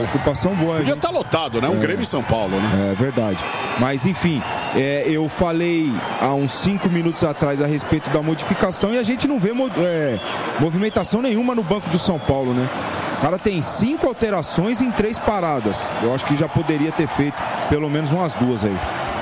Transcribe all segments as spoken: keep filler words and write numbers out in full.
ocupação boa. Podia gente... estar lotado, né? Um é, Grêmio em São Paulo, né? É verdade. Mas, enfim, é, eu falei há uns cinco minutos atrás a respeito da modificação e a gente não vê é, movimentação nenhuma no banco do São Paulo, né? O cara tem cinco alterações em três paradas. Eu acho que já poderia ter feito pelo menos umas duas aí.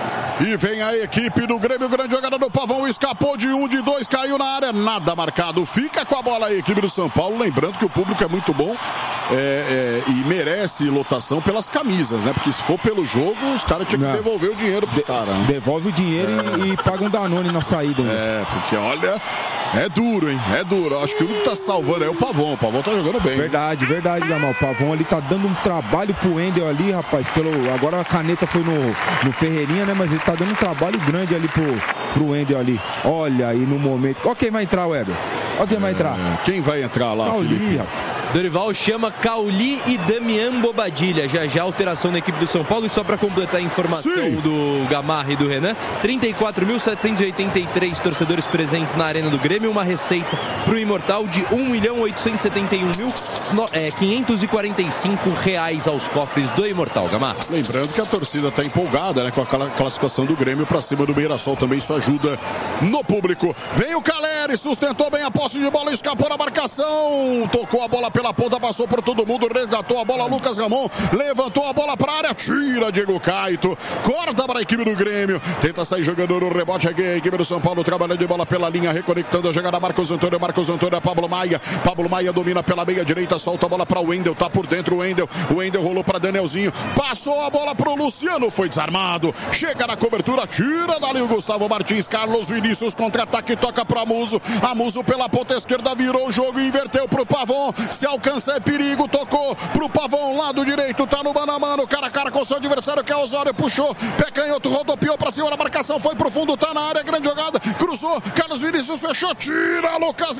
E vem a equipe do Grêmio, grande jogada do Pavão, escapou de um, de dois, caiu na área, nada marcado, fica com a bola a equipe do São Paulo, lembrando que o público é muito bom é, é, e merece lotação pelas camisas, né? Porque se for pelo jogo, os caras tinham que Não. devolver o dinheiro pros de, caras. Né? Devolve o dinheiro é. e, e paga um Danone na saída. Né? É, porque olha, é duro, hein? É duro. Acho que o único que tá salvando é o Pavão. O Pavão tá jogando bem. Verdade, verdade, Gamal. O Pavão ali tá dando um trabalho pro Wendel ali, rapaz. Pelo... Agora a caneta foi no, no Ferreirinha, né? Mas ele tá dando um trabalho grande ali pro, pro Wendel ali. Olha aí no momento. Ó quem vai entrar, Weber. Ó quem vai entrar. É, quem vai entrar lá, Cauli, Felipe? Rapaz. Dorival chama Cauli e Damian Bobadilha. Já já alteração na equipe do São Paulo. E só para completar a informação Sim. do Gamarra e do Renan, trinta e quatro mil setecentos e oitenta e três torcedores presentes na Arena do Grêmio. Uma receita pro Imortal de um milhão oitocentos e setenta e um mil quinhentos e quarenta e cinco reais aos cofres do Imortal. Gamarra. Lembrando que a torcida tá empolgada, né, com aquela classificação do Grêmio para cima do Mirassol. Também isso ajuda no público. Vem o Caleri, sustentou bem a posse de bola, escapou na marcação, tocou a bola pela ponta, passou por todo mundo, resgatou a bola, Lucas Ramon, levantou a bola para a área, tira Diego Caito, corta para a equipe do Grêmio, tenta sair jogando no rebote aqui, a equipe do São Paulo trabalhando de bola pela linha, reconectando a jogada, Marcos Antônio, Marcos Antônio, Pablo Maia, Pablo Maia domina pela meia direita, solta a bola para o Wendel, tá por dentro o Wendel, o Wendel rolou para Danielzinho, passou a bola para o Luciano, foi desarmado, chega na cobertura, tira dali o Gustavo Martins, Carlos Vinícius, contra-ataque, toca para Muso, a Muso pela ponta esquerda, virou o jogo, inverteu pro Pavon, se alcança é perigo, tocou pro Pavão, lado direito, tá no mano a mano, cara a cara com seu adversário que é Osório, puxou, pé canhoto, rodopiou pra cima da marcação, foi pro fundo, tá na área, grande jogada, cruzou, Carlos Vinícius fechou, tira Lucas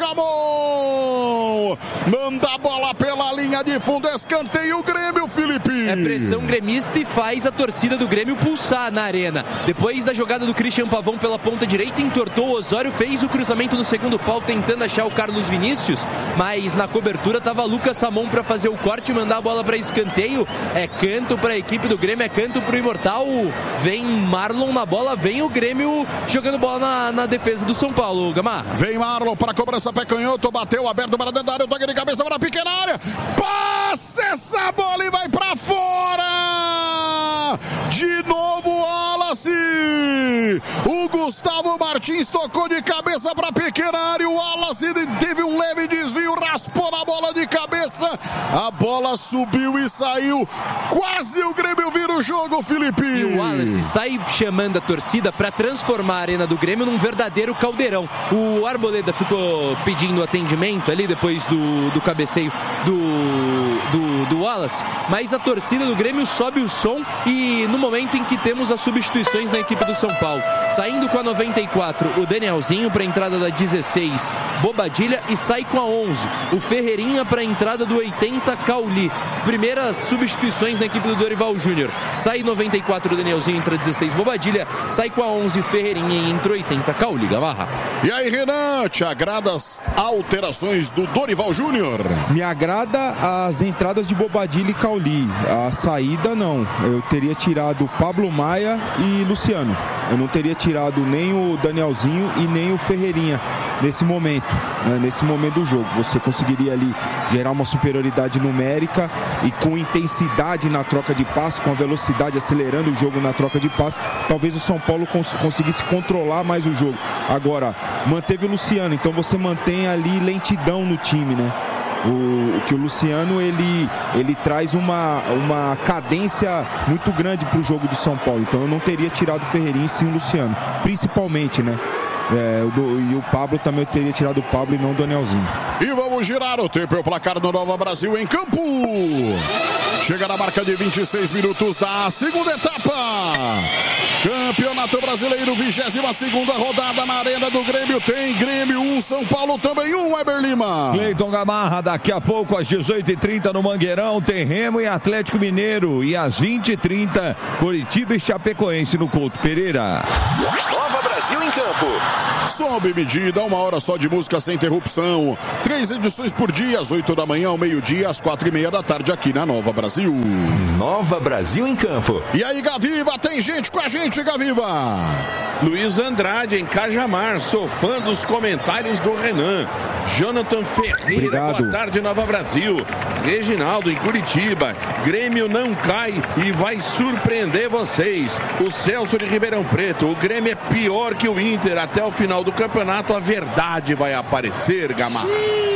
Ramon, manda a bola pela linha de fundo, escanteio o Grêmio, Felipe. É pressão gremista e faz a torcida do Grêmio pulsar na arena. Depois da jogada do Christian Pavão pela ponta direita, entortou o Osório, fez o cruzamento no segundo pau, tentando achar o Carlos Vinícius, mas na cobertura tava Lucas Ramon para fazer o corte e mandar a bola para escanteio. É canto para a equipe do Grêmio, é canto pro Imortal. Vem Marlon na bola, vem o Grêmio jogando bola na, na defesa do São Paulo. Gamar. Vem Marlon para cobrança, pé canhoto, bateu aberto para dentro da área, toque de cabeça para a pequena área. Passa essa bola e vai para fora. De novo Wallace. O Gustavo Martins tocou de cabeça para a pequena área. O Wallace teve um leve desvio, raspou na bola de cabeça, a bola subiu e saiu, quase o Grêmio vira o jogo, Felipe. E o Wallace sai chamando a torcida para transformar a Arena do Grêmio num verdadeiro caldeirão. O Arboleda ficou pedindo atendimento ali depois do, do cabeceio do, do, do Wallace, mas a torcida do Grêmio sobe o som e no momento em que temos as substituições na equipe do São Paulo, saindo com a noventa e quatro o Danielzinho para a entrada da dezesseis Bobadilha e sai com a onze o Ferreirinha para a entrada do oitenta Cauli. Primeiras substituições na equipe do Dorival Júnior. Sai noventa e quatro o Danielzinho, entra dezesseis Bobadilha, sai com a onze Ferreirinha e entra oitenta Cauli. Gamarra. E aí, Renan, te agrada as alterações do Dorival Júnior? Me agrada as entradas de Bobadilha e Cauli. A saída não. Eu teria tirado Pablo Maia e Luciano. Eu não teria tirado nem o Danielzinho e nem o Ferreirinha nesse momento, né? Nesse momento do jogo. Você conseguiria ali gerar uma superioridade numérica e com intensidade na troca de passe, com a velocidade acelerando o jogo na troca de passe, talvez o São Paulo cons- conseguisse controlar mais o jogo. Agora, manteve o Luciano, então você mantém ali lentidão no time, né? O, o que o Luciano ele, ele traz uma, uma cadência muito grande para o jogo do São Paulo, então eu não teria tirado o Ferreirinha e sim o Luciano, principalmente, né? É, do, e o Pablo também eu teria tirado o Pablo e não o Danielzinho. E vamos girar o tempo e o placar do Nova Brasil em campo. Chega na marca de vinte e seis minutos da segunda etapa. Campeonato Brasileiro, vigésima segunda rodada na Arena do Grêmio. Tem Grêmio um, São Paulo também um, Weber Lima. Cleiton Gamarra, daqui a pouco às dezoito e trinta no Mangueirão, tem Remo e Atlético Mineiro. E às vinte e trinta, Coritiba e Chapecoense no Couto Pereira. Nova Brasil. Brasil em Campo. Sob medida, uma hora só de música sem interrupção. Três edições por dia, às oito da manhã, ao meio-dia, às quatro e meia da tarde, aqui na Nova Brasil. Nova Brasil em Campo. E aí, Gaviva, tem gente com a gente, Gaviva. Luiz Andrade, em Cajamar, sou fã dos comentários do Renan. Jonathan Ferreira, Obrigado. Boa tarde, Nova Brasil. Reginaldo, em Curitiba. Grêmio não cai e vai surpreender vocês. O Celso de Ribeirão Preto, o Grêmio é pior que o Inter. Até o final do campeonato a verdade vai aparecer, Gamarra.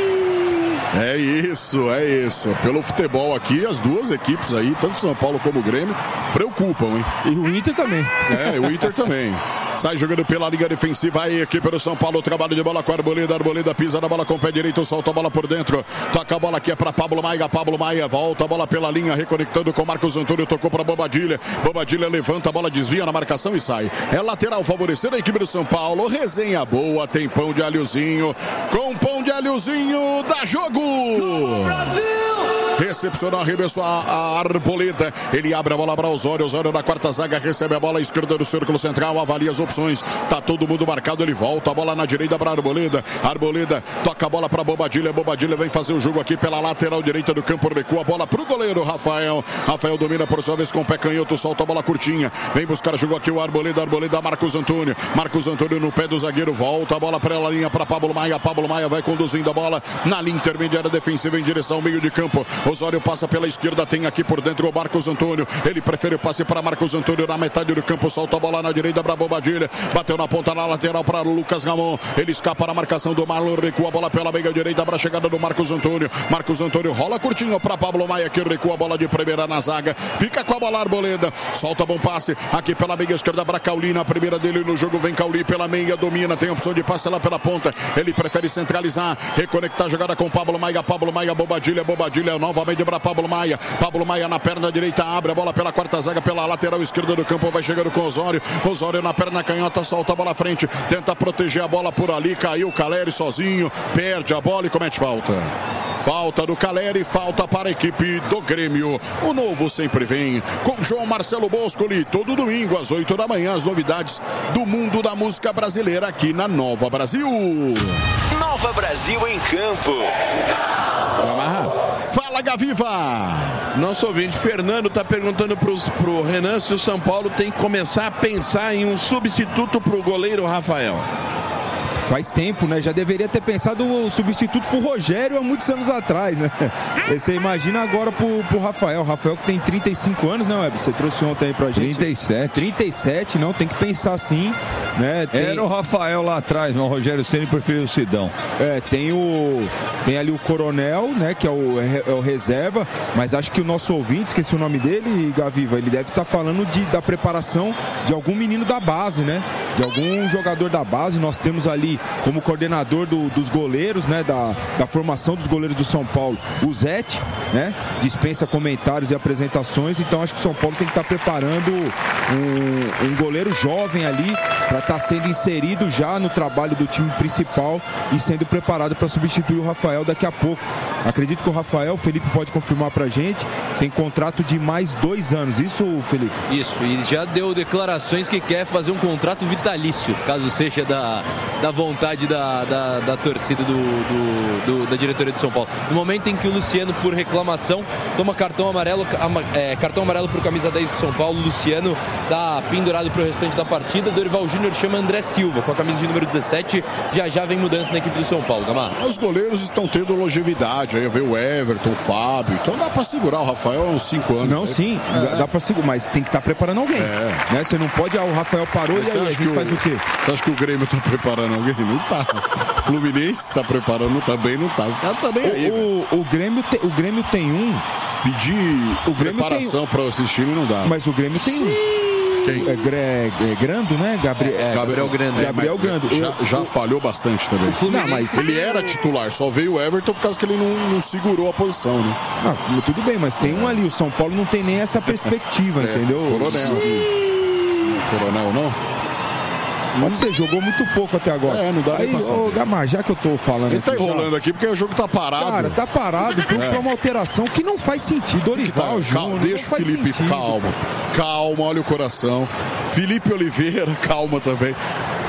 É isso, é isso. Pelo futebol aqui, as duas equipes aí, tanto São Paulo como o Grêmio, preocupam, hein? E o Inter também. É, o Inter também. Sai jogando pela linha defensiva aí, equipe do São Paulo, trabalho de bola com a Arboleda, Arboleda pisa na bola com o pé direito, solta a bola por dentro, toca a bola aqui é para Pablo Maia, Pablo Maia volta a bola pela linha, reconectando com Marcos Antônio, tocou para Bobadilha, Bobadilha levanta a bola, desvia na marcação e sai. É lateral favorecendo a equipe do São Paulo, resenha boa, tem pão de alhozinho, com pão de alhozinho, dá jogo! Recepcionou, arremessou a, a Arboleda. Ele abre a bola para Osório. Osório na quarta zaga, recebe a bola à esquerda do círculo central, avalia as opções. Tá todo mundo marcado, ele volta a bola na direita para Arboleda. Arboleda toca a bola para Bobadilha. Bobadilha vem fazer o jogo aqui pela lateral direita do campo. Recua a bola pro goleiro Rafael. Rafael domina por sua vez com o pé canhoto, solta a bola curtinha. Vem buscar jogo aqui o Arboleda. Arboleda, Marcos Antônio. Marcos Antônio no pé do zagueiro, volta a bola para a linha para Pablo Maia. Pablo Maia vai conduzindo a bola na linha intermediária defensiva em direção ao meio de campo. Osório passa pela esquerda, tem aqui por dentro o Marcos Antônio. Ele prefere o passe para Marcos Antônio na metade do campo, solta a bola na direita para Bobadilha. Bateu na ponta na lateral para Lucas Ramon. Ele escapa na marcação do Marlon, recua a bola pela meia direita para a chegada do Marcos Antônio. Marcos Antônio rola curtinho para Pablo Maia, que recua a bola de primeira na zaga. Fica com a bola Arboleda, solta bom passe aqui pela meia esquerda para Cauli. Na primeira dele no jogo vem Cauli pela meia, domina, tem opção de passe lá pela ponta. Ele prefere centralizar, reconectar a jogada com Pablo Maia. Pablo Maia, Bobadilha, Bobadilha novamente para Pablo Maia. Pablo Maia na perna direita, abre a bola pela quarta zaga, pela lateral esquerda do campo, vai chegando com Osório. Osório na perna canhota, solta a bola à frente, tenta proteger a bola por ali, caiu Caleri sozinho, perde a bola e comete falta. Falta do Caleri, falta para a equipe do Grêmio. O novo sempre vem com João Marcelo Boscoli, todo domingo às oito da manhã, as novidades do mundo da música brasileira aqui na Nova Brasil. Nova Brasil em Campo. Fala, Gaviva! Nosso ouvinte Fernando está perguntando para o Renan se o São Paulo tem que começar a pensar em um substituto para o goleiro Rafael. Faz tempo, né? Já deveria ter pensado o substituto pro Rogério há muitos anos atrás, né? Você imagina agora pro, pro Rafael. Rafael que tem trinta e cinco anos, né, Web? Você trouxe ontem aí pra gente. trinta e sete. trinta e sete, não, tem que pensar assim, né? Tem... Era o Rafael lá atrás, mas o Rogério Ceni preferiu o Sidão. É, tem o... Tem ali o Coronel, né, que é o, é o reserva, mas acho que o nosso ouvinte, esqueci o nome dele, Gaviva, ele deve estar tá falando de, da preparação de algum menino da base, né? De algum jogador da base. Nós temos ali como coordenador do, dos goleiros, né, da, da formação dos goleiros do São Paulo, o Zete, né, dispensa comentários e apresentações. Então acho que o São Paulo tem que estar tá preparando um, um goleiro jovem ali para estar tá sendo inserido já no trabalho do time principal e sendo preparado para substituir o Rafael daqui a pouco. Acredito que o Rafael, o Felipe pode confirmar pra gente, tem contrato de mais dois anos. Isso, Felipe? Isso, e já deu declarações que quer fazer um contrato vitalício, caso seja da, da vontade da, da, da torcida do, do, do, da diretoria do São Paulo. No momento em que o Luciano, por reclamação, toma cartão amarelo, é, cartão amarelo pro camisa dez do São Paulo, o Luciano tá pendurado pro restante da partida. Dorival Júnior chama André Silva com a camisa de número dezessete, já já vem mudança na equipe do São Paulo, Gamarra. Os goleiros estão tendo longevidade, aí vê o Everton, o Fábio, então dá pra segurar o Rafael há uns cinco anos. Não, aí. sim, é. dá pra segurar, mas tem que estar tá preparando alguém, é. né? Você não pode, ah, o Rafael parou mas e aí a gente o, faz o quê? Você acha que o Grêmio tá preparando alguém? Não tá. Fluminense tá preparando também, não tá. Os caras também tá aí. O, o, Grêmio te, o Grêmio tem um... Pedir o Grêmio preparação tem... para assistir não dá. Mas o Grêmio tem um. Quem? É, Gre... é Grando, né? Gabriel, é, Gabriel Grando. É, Gabriel Grando. Já, já o... falhou bastante também. Não, mas... Ele era titular, só veio o Everton por causa que ele não, não segurou a posição, né? Não, tudo bem, mas tem um ali. O São Paulo não tem nem essa perspectiva, é, entendeu? Coronel. Coronel não? Pode ser, jogou muito pouco até agora. É, não dá nem pra saber. Ô, Gamar, já que eu tô falando Ele tá aqui, enrolando já... aqui porque o jogo tá parado. Cara, tá parado por é. uma alteração que não faz sentido. Dorival, tá, Júnior, deixa o Felipe, sentido, calma. Calma, olha o coração. Felipe Oliveira, calma também.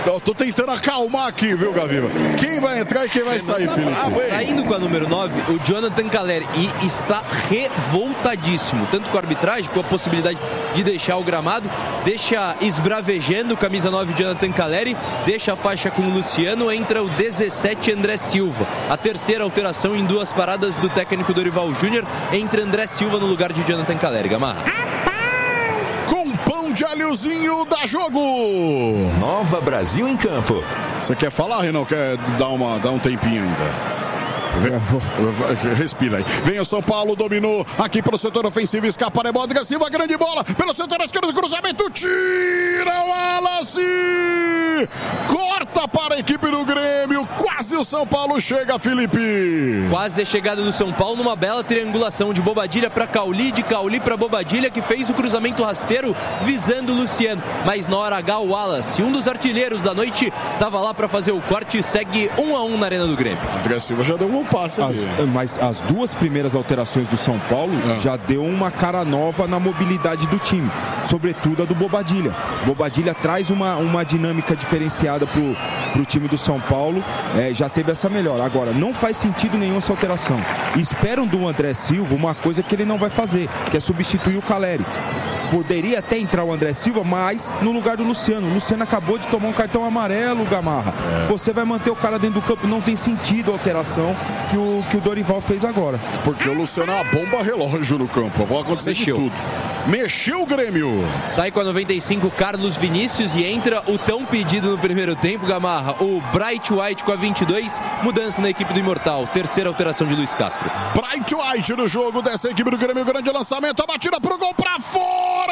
Eu tô tentando acalmar aqui, viu, Gaviva? Quem vai entrar e quem vai sair, Felipe? Saindo com a número nove, o Jonathan Calleri, e está revoltadíssimo, tanto com a arbitragem, com a possibilidade de deixar o gramado, deixa esbravejando, camisa nove, Jonathan Calleri, deixa a faixa com o Luciano, entra o dezessete, André Silva. A terceira alteração em duas paradas do técnico Dorival Júnior, entra André Silva no lugar de Jonathan Calleri. Gamarra. Com pão de alhozinho, dá jogo! Nova Brasil em campo. Você quer falar, Renan? Quer dar, uma, dar um tempinho ainda? Vem, respira aí. Vem o São Paulo, dominou aqui pelo setor ofensivo, escapa Rebódiga Silva, grande bola pelo setor esquerdo, cruzamento, tira o Wallace, corta para a equipe do Grêmio, quase o São Paulo chega, Felipe. Quase a chegada do São Paulo numa bela triangulação de Bobadilha para Cauli, de Cauli para Bobadilha, que fez o cruzamento rasteiro visando o Luciano, mas na hora H o Wallace, um dos artilheiros da noite, estava lá para fazer o corte e segue um a um na arena do Grêmio. André Silva já deu um passe ali. As, mas as duas primeiras alterações do São Paulo ah. já deu uma cara nova na mobilidade do time, sobretudo a do Bobadilha. Bobadilha traz uma, uma dinâmica diferenciada pro, pro time do São Paulo, é, já teve essa melhora. Agora, não faz sentido nenhuma essa alteração. Esperam do André Silva uma coisa que ele não vai fazer, que é substituir o Calleri. Poderia até entrar o André Silva, mas no lugar do Luciano. O Luciano acabou de tomar um cartão amarelo, Gamarra. É. Você vai manter o cara dentro do campo, não tem sentido a alteração que o, que o Dorival fez agora. Porque o Luciano é uma bomba relógio no campo, pode acontecer Mexeu. de tudo. Mexeu o Grêmio. Tá aí com a noventa e cinco, Carlos Vinícius, e entra o tão pedido no primeiro tempo, Gamarra, o Bright White com a vinte e dois, mudança na equipe do Imortal, terceira alteração de Luiz Castro. Bright White no jogo dessa equipe do Grêmio, grande lançamento, a batida pro gol pra fora!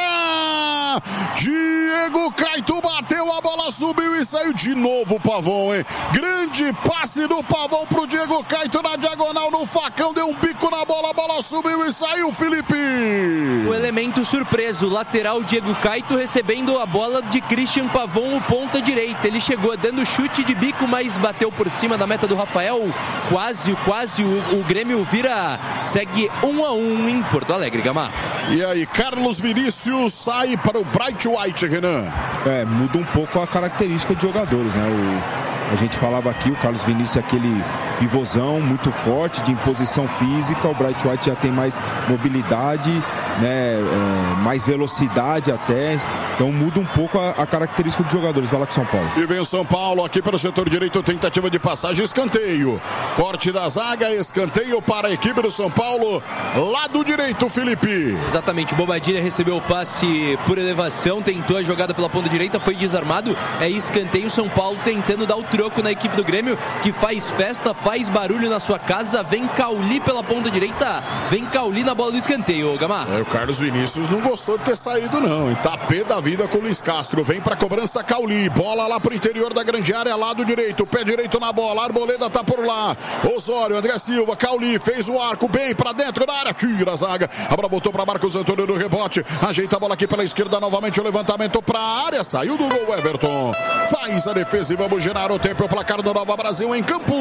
Diego Caito bateu, a bola subiu e saiu de novo o Pavão, hein? Grande passe do Pavão pro Diego Caito na diagonal, no facão, deu um bico na bola, a bola subiu e saiu, Felipe! O elemento surpreso, lateral Diego Caito recebendo a bola de Christian Pavão, o ponta direita. Ele chegou dando chute de bico, mas bateu por cima da meta do Rafael. Quase, quase o, o Grêmio vira, segue um a um em Porto Alegre, Gamar. E aí, Carlos Vinícius sai para o Bright White, Renan. É, muda um pouco a característica de jogadores, né? O, a gente falava aqui, o Carlos Vinícius é aquele pivôzão muito forte, de imposição física. O Bright White já tem mais mobilidade, né? É, mais velocidade até. Então muda um pouco a, a característica dos jogadores. Vai lá com São Paulo. E vem o São Paulo aqui pelo setor direito, tentativa de passagem, escanteio. Corte da zaga, escanteio para a equipe do São Paulo. Lado direito, Felipe. Exatamente, Bobadilha recebeu o passe por elevação, tentou a jogada pela ponta direita, foi desarmado. É escanteio, São Paulo tentando dar o troco na equipe do Grêmio, que faz festa, faz barulho na sua casa. Vem Cauli pela ponta direita, vem Cauli na bola do escanteio, Gamar. É, o Carlos Vinícius não gostou de ter saído não, hein? Tá pé da vida com o Luiz Castro, vem pra cobrança Cauli, bola lá pro interior da grande área, lado direito, pé direito na bola, Arboleda tá por lá, Osório, André Silva, Cauli fez o arco bem pra dentro da área, tira a zaga, a bola voltou pra Marcos Antônio no rebote, ajeita a bola aqui pela esquerda, novamente o levantamento pra área, saiu do gol Everton, faz a defesa e vamos gerar o tempo, o placar do Nova Brasil em campo.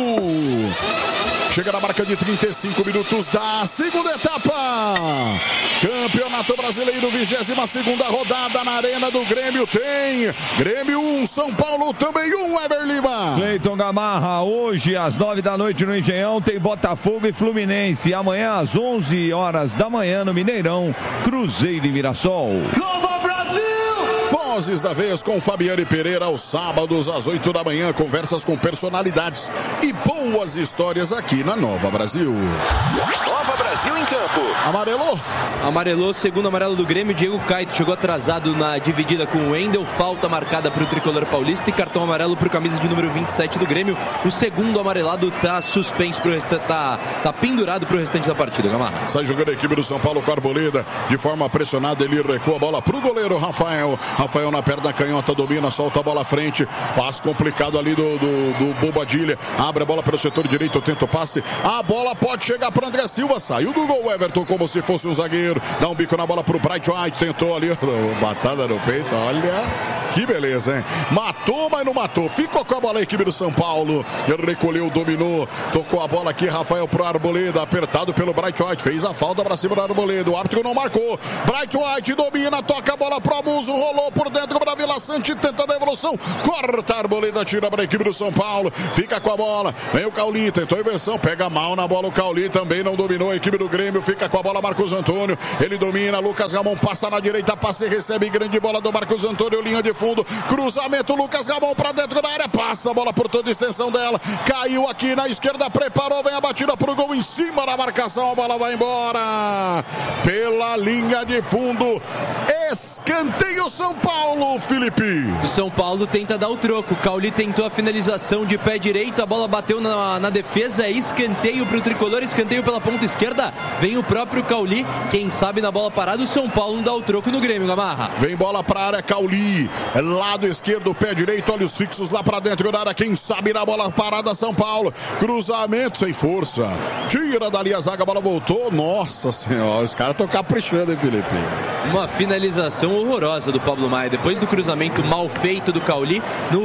Chega na marca de trinta e cinco minutos da segunda etapa. Campeonato Brasileiro, vigésima segunda rodada na Arena do Grêmio. Tem Grêmio um, São Paulo também um, Eber Lima. Cleiton Gamarra, hoje às nove da noite no Engenhão tem Botafogo e Fluminense. Amanhã às onze horas da manhã no Mineirão, Cruzeiro e Mirassol. Nova Brasil! Vozes da vez com Fabiane Pereira aos sábados às oito da manhã, conversas com personalidades e boas histórias aqui na Nova Brasil. Nova Brasil em campo. Amarelou? Amarelou, segundo amarelo do Grêmio, Diego Caito chegou atrasado na dividida com o Wendel, falta marcada para o tricolor paulista e cartão amarelo para o camisa de número vinte e sete do Grêmio. O segundo amarelado tá suspenso pro restante, tá, tá pendurado para o restante da partida, Gamarra. Sai jogando a equipe do São Paulo com a Arboleda, de forma pressionada, ele recua a bola pro goleiro Rafael. Rafael na perna canhota, domina, solta a bola à frente, passe complicado ali do, do, do Bobadilha, abre a bola pelo setor direito, tenta o passe, a bola pode chegar para André Silva, saiu do gol Everton como se fosse um zagueiro, dá um bico na bola pro Bright White, tentou ali, batada no peito, olha, que beleza, hein? Matou, mas não matou, ficou com a bola a equipe do São Paulo, ele recolheu, dominou, tocou a bola aqui, Rafael pro Arboleda, apertado pelo Bright White, fez a falta para cima do Arboleda, o árbitro não marcou, Bright White domina, toca a bola pro Amuso, rolou por dentro, dentro para Vila Sante, tenta a devolução, corta a Arboleda, tira para a equipe do São Paulo, fica com a bola, vem o Cauli, tentou a inversão, pega mal na bola o Cauli, também não dominou a equipe do Grêmio, fica com a bola Marcos Antônio, ele domina, Lucas Ramon passa na direita, passa e recebe, grande bola do Marcos Antônio, linha de fundo, cruzamento, Lucas Ramon para dentro da área, passa a bola por toda a extensão dela, caiu aqui na esquerda, preparou, vem a batida pro gol em cima da marcação, a bola vai embora, pela linha de fundo, escanteio São Paulo, Felipe. O São Paulo tenta dar o troco, o Cauli tentou a finalização de pé direito, a bola bateu na, na defesa, é escanteio pro tricolor, escanteio pela ponta esquerda, vem o próprio Cauli, quem sabe na bola parada o São Paulo não dá o troco no Grêmio, Gamarra. Vem bola pra área, Cauli, lado esquerdo, pé direito, olhos fixos lá pra dentro da área, quem sabe na bola parada São Paulo, cruzamento sem força, tira dali a zaga, a bola voltou, nossa senhora, os caras estão caprichando, hein, Felipe? Uma finalização horrorosa do Pablo Maia, depois do cruzamento mal feito do Cauli,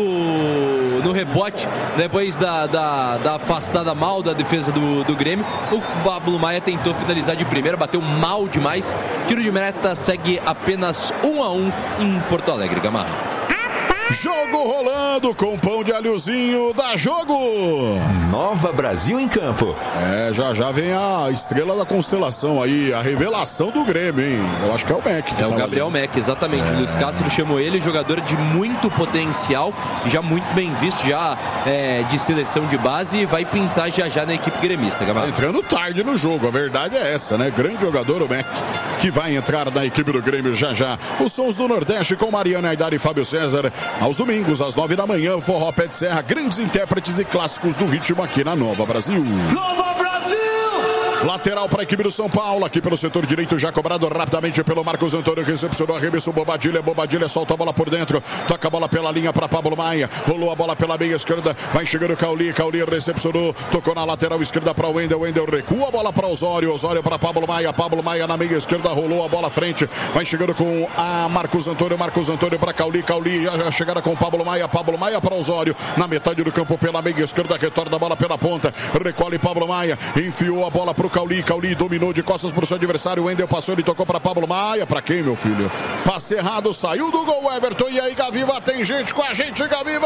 no, no rebote, depois da, da, da afastada mal da defesa do, do Grêmio, o Pablo Maia tentou finalizar de primeira, bateu mal demais, tiro de meta, segue apenas um a um em Porto Alegre, Gamarra. Jogo rolando com pão de alhozinho, dá jogo! Nova Brasil em campo. É, já já vem a estrela da constelação aí, a revelação do Grêmio, hein? Eu acho que é o Mac. É o Gabriel ali. Mac, exatamente. É. O Luiz Castro chamou ele, jogador de muito potencial, já muito bem visto, já é, de seleção de base, e vai pintar já já na equipe gremista, Gabriel. Tá entrando tarde no jogo, a verdade é essa, né? Grande jogador o Mac, que vai entrar na equipe do Grêmio já já. Os sons do Nordeste com Mariana Aidar e Fábio César. Aos domingos, às nove da manhã, Forró Pé de Serra, grandes intérpretes e clássicos do ritmo aqui na Nova Brasil. Nova Brasil! Lateral para a equipe do São Paulo, aqui pelo setor direito, já cobrado rapidamente pelo Marcos Antônio, recepcionou, arremesso, Bobadilha, Bobadilha solta a bola por dentro, toca a bola pela linha para Pablo Maia, rolou a bola pela meia esquerda, vai chegando o Cauli, Cauli recepcionou, tocou na lateral esquerda para o Wendel, Wendel recua a bola para Osório, Osório para Pablo Maia, Pablo Maia na meia esquerda, rolou a bola à frente, vai chegando com a Marcos Antônio, Marcos Antônio para Cauli, Cauli, já chegada com Pablo Maia, Pablo Maia para Osório, na metade do campo pela meia esquerda, retorna a bola pela ponta, recolhe Pablo Maia, enfiou a bola para o Cauli, Cauli dominou de costas para o seu adversário, o Wendel passou, ele tocou para Pablo Maia, para quem, meu filho? Passe errado, saiu do gol, Everton, e aí, Gaviva, tem gente com a gente, Gaviva!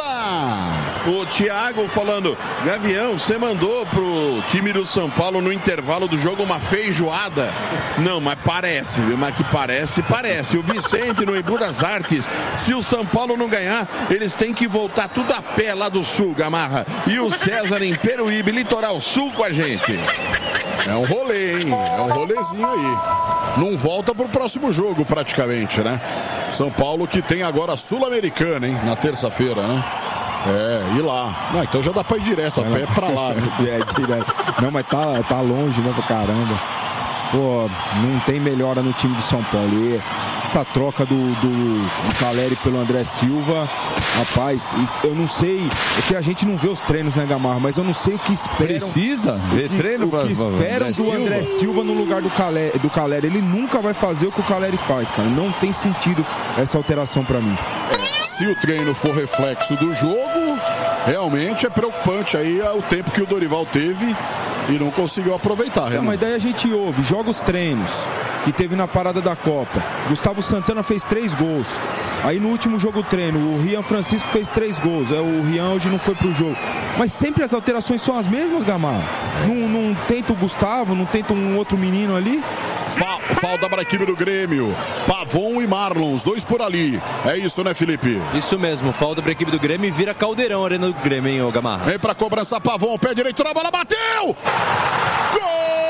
O Thiago falando, Gavião, você mandou pro time do São Paulo no intervalo do jogo uma feijoada? Não, mas parece, mas que parece, parece. O Vicente no Embu das Artes, se o São Paulo não ganhar, eles têm que voltar tudo a pé lá do sul, Gamarra. E o César em Peruíbe, Litoral Sul com a gente. É um rolê, hein? É um rolezinho aí. Não volta pro próximo jogo, praticamente, né? São Paulo que tem agora a Sul-Americana, hein? Na terça-feira, né? É, e lá. Não, então já dá pra ir direto, a pé pra lá, né? É, direto. Não, mas tá, tá longe, né, pra caramba. Pô, não tem melhora no time do São Paulo. E a troca do, do Caleri pelo André Silva, rapaz, isso, eu não sei, é que a gente não vê os treinos, né, Gamarra, mas eu não sei o que esperam. Precisa ver que, treino o pra, que esperam do Silva. André Silva no lugar do Caleri, do Caleri. Ele nunca vai fazer o que o Caleri faz, cara. Não tem sentido essa alteração pra mim. É, se o treino for reflexo do jogo, realmente é preocupante aí o tempo que o Dorival teve e não conseguiu aproveitar. Não, mas daí a gente ouve, joga os treinos que teve na parada da Copa. Gustavo Santana fez três gols. Aí no último jogo treino, o Rian Francisco fez três gols. O Rian hoje não foi pro jogo. Mas sempre as alterações são as mesmas, Gamarra. Não, não tenta o Gustavo, não tenta um outro menino ali. Fa falta para a equipe do Grêmio. Pavon e Marlon, os dois por ali. É isso, né, Felipe? Isso mesmo, falta para a equipe do Grêmio e vira caldeirão a arena do Grêmio, hein, ô Gamarra. Vem para cobrança, Pavon, pé direito na bola, bateu! Gol!